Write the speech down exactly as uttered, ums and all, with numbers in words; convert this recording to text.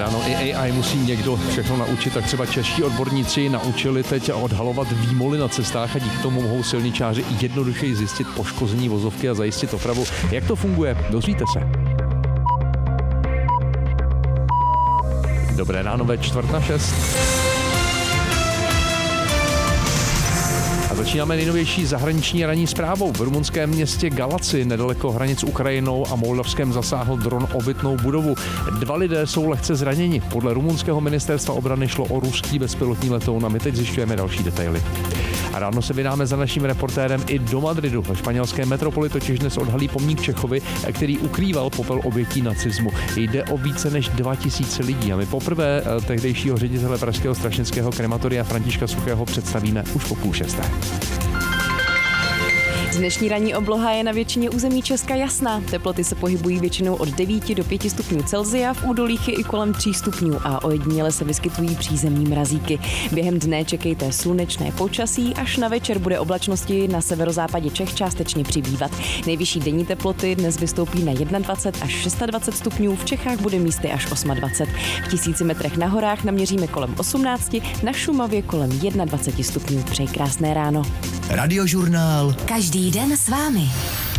ráno. I A I musí někdo všechno naučit, tak třeba čeští odborníci naučili teď odhalovat výmoly na cestách a díky tomu mohou silničáři jednodušeji zjistit poškození vozovky a zajistit opravu. Jak to funguje? Dozvíte se. Dobré ráno ve čtvrt na šest. A začínáme nejnovější zahraniční ranní zprávou. V rumunském městě Galaci, nedaleko hranic s Ukrajinou a Moldavskem, zasáhl dron obytnou budovu. Dva lidé jsou lehce zraněni. Podle rumunského ministerstva obrany šlo o ruský bezpilotní letoun a my teď zjišťujeme další detaily. A ráno se vydáme za naším reportérem i do Madridu. Ve španělské metropoli totiž dnes odhalí pomník Čechovi, který ukrýval popel obětí nacismu. Jde o více než dva tisíce lidí a my poprvé tehdejšího ředitele pražského strašnického krematoria Františka Suchého představíme už po půl šesté. Dnešní ranní obloha je na většině území Česka jasná. Teploty se pohybují většinou od devíti do pěti stupňů Celsia, v údolích je i kolem tří stupňů a ojediněle se vyskytují přízemní mrazíky. Během dne čekejte slunečné počasí, až na večer bude oblačnosti na severozápadě Čech částečně přibývat. Nejvyšší denní teploty dnes vystoupí na dvacet jedna až dvacet šest stupňů, v Čechách bude místy až dvacet osm. V tisíci metrech na horách naměříme kolem osmnáct, na Šumavě kolem dvacet jedna stupňů. Přeji krásné ráno. Radiožurnál. Každý den s vámi.